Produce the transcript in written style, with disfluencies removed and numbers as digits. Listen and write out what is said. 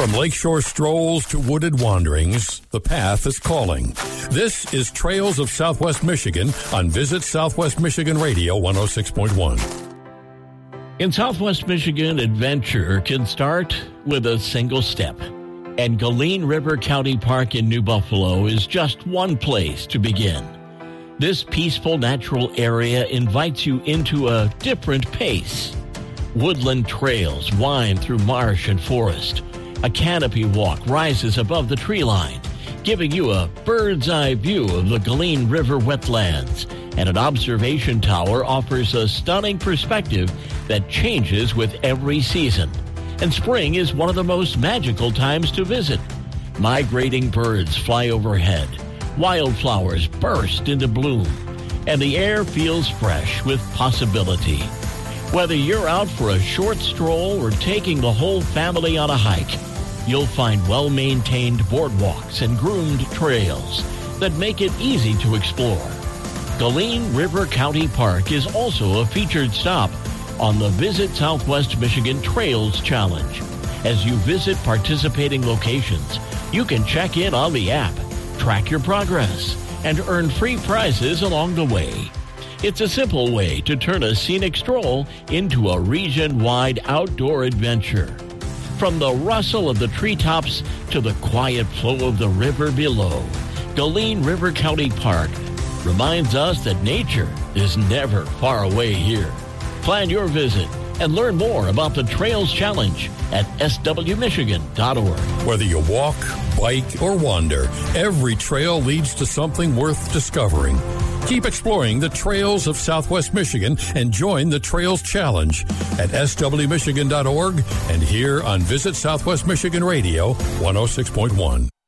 From lakeshore strolls to wooded wanderings, the path is calling. This is Trails of Southwest Michigan on Visit Southwest Michigan Radio 106.1. In Southwest Michigan, adventure can start with a single step. And Galene River County Park in New Buffalo is just one place to begin. This peaceful natural area invites you into a different pace. Woodland trails wind through marsh and forest. A canopy walk rises above the tree line, giving you a bird's eye view of the Galene River wetlands, and an observation tower offers a stunning perspective that changes with every season. And spring is one of the most magical times to visit. Migrating birds fly overhead, wildflowers burst into bloom, and the air feels fresh with possibility. Whether you're out for a short stroll or taking the whole family on a hike, you'll find well-maintained boardwalks and groomed trails that make it easy to explore. Galene River County Park is also a featured stop on the Visit Southwest Michigan Trails Challenge. As you visit participating locations, you can check in on the app, track your progress, and earn free prizes along the way. It's a simple way to turn a scenic stroll into a region-wide outdoor adventure. From the rustle of the treetops to the quiet flow of the river below, Galene River County Park reminds us that nature is never far away here. Plan your visit and learn more about the Trails Challenge at swmichigan.org. Whether you walk, bike, or wander, every trail leads to something worth discovering. Keep exploring the trails of Southwest Michigan and join the Trails Challenge at swmichigan.org and here on Visit Southwest Michigan Radio 106.1.